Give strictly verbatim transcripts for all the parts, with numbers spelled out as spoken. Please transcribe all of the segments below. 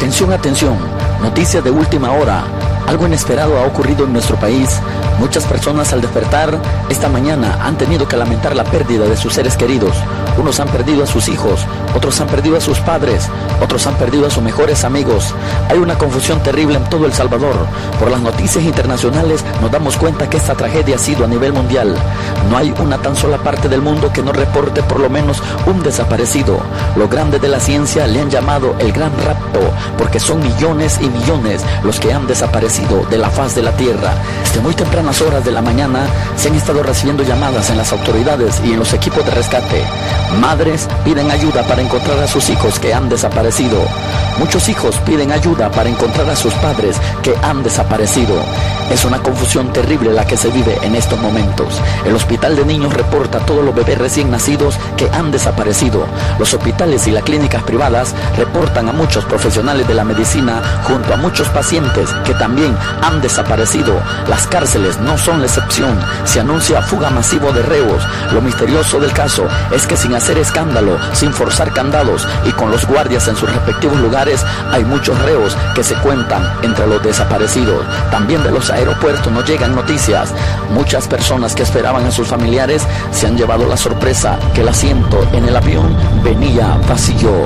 Atención, atención, noticia de última hora. Algo inesperado ha ocurrido en nuestro país. Muchas personas al despertar esta mañana han tenido que lamentar la pérdida de sus seres queridos. Unos han perdido a sus hijos, otros han perdido a sus padres, otros han perdido a sus mejores amigos. Hay una confusión terrible en todo El Salvador. Por las noticias internacionales nos damos cuenta que esta tragedia ha sido a nivel mundial. No hay una tan sola parte del mundo que no reporte por lo menos un desaparecido. Los grandes de la ciencia le han llamado el gran rapto, porque son millones y millones los que han desaparecido de la faz de la tierra. Desde muy tempranas horas de la mañana se han estado recibiendo llamadas en las autoridades y en los equipos de rescate. Madres piden ayuda para encontrar a sus hijos que han desaparecido. Muchos hijos piden ayuda para encontrar a sus padres que han desaparecido. Es una confusión terrible la que se vive en estos momentos. El Hospital de Niños reporta a todos los bebés recién nacidos que han desaparecido. Los hospitales y las clínicas privadas reportan a muchos profesionales de la medicina junto a muchos pacientes que también han desaparecido. Las cárceles no son la excepción. Se anuncia fuga masiva de reos. Lo misterioso del caso es que sin hacer escándalo, sin forzar candados y con los guardias en sus respectivos lugares, hay muchos reos que se cuentan entre los desaparecidos. También de los aeropuertos nos llegan noticias. Muchas personas que esperaban a sus familiares se han llevado la sorpresa que el asiento en el avión venía vacío.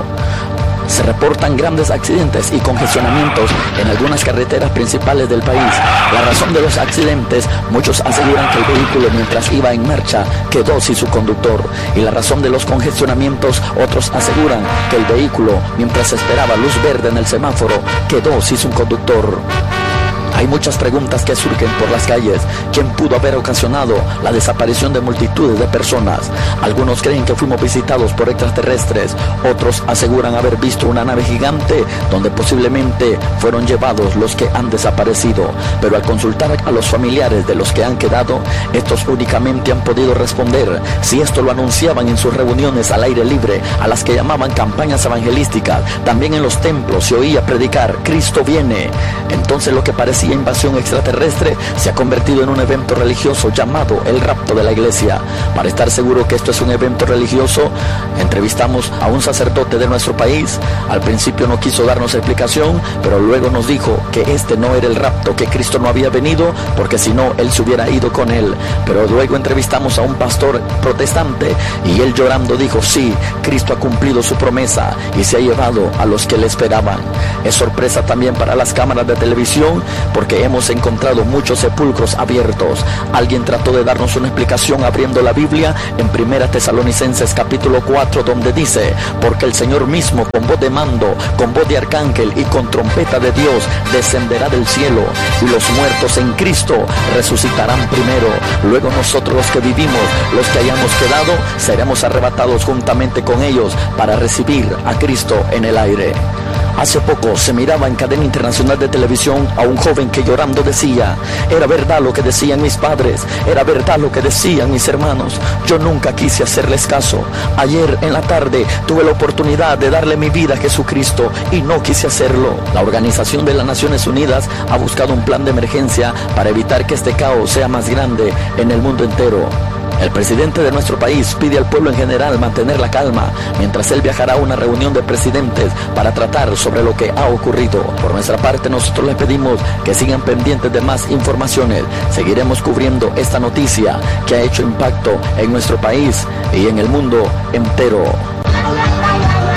Se reportan grandes accidentes y congestionamientos en algunas carreteras principales del país. La razón de los accidentes, muchos aseguran que el vehículo mientras iba en marcha quedó sin su conductor. Y la razón de los congestionamientos, otros aseguran que el vehículo mientras esperaba luz verde en el semáforo quedó sin su conductor. Hay muchas preguntas que surgen por las calles. ¿Quién pudo haber ocasionado la desaparición de multitudes de personas? Algunos creen que fuimos visitados por extraterrestres. Otros aseguran haber visto una nave gigante donde posiblemente fueron llevados los que han desaparecido. Pero al consultar a los familiares de los que han quedado, estos únicamente han podido responder si esto lo anunciaban en sus reuniones al aire libre, a las que llamaban campañas evangelísticas. También en los templos se oía predicar: Cristo viene. Entonces lo que parecía invasión extraterrestre se ha convertido en un evento religioso llamado el rapto de la iglesia. Para estar seguro que esto es un evento religioso, entrevistamos a un sacerdote de nuestro país. Al principio no quiso darnos explicación, pero luego nos dijo que este no era el rapto, que Cristo no había venido, porque si no, él se hubiera ido con él. Pero luego entrevistamos a un pastor protestante y él llorando dijo: sí, Cristo ha cumplido su promesa y se ha llevado a los que le esperaban. Es sorpresa también para las cámaras de televisión, porque hemos encontrado muchos sepulcros abiertos. Alguien trató de darnos una explicación abriendo la Biblia en Primera Tesalonicenses capítulo cuatro, donde dice: porque el Señor mismo con voz de mando, con voz de arcángel y con trompeta de Dios descenderá del cielo, y los muertos en Cristo resucitarán primero. Luego nosotros los que vivimos, los que hayamos quedado, seremos arrebatados juntamente con ellos para recibir a Cristo en el aire. Hace poco se miraba en cadena internacional de televisión a un joven que llorando decía: era verdad lo que decían mis padres, era verdad lo que decían mis hermanos, yo nunca quise hacerles caso. Ayer en la tarde tuve la oportunidad de darle mi vida a Jesucristo y no quise hacerlo. La Organización de las Naciones Unidas ha buscado un plan de emergencia para evitar que este caos sea más grande en el mundo entero. El presidente de nuestro país pide al pueblo en general mantener la calma mientras él viajará a una reunión de presidentes para tratar sobre lo que ha ocurrido. Por nuestra parte, nosotros les pedimos que sigan pendientes de más informaciones. Seguiremos cubriendo esta noticia que ha hecho impacto en nuestro país y en el mundo entero.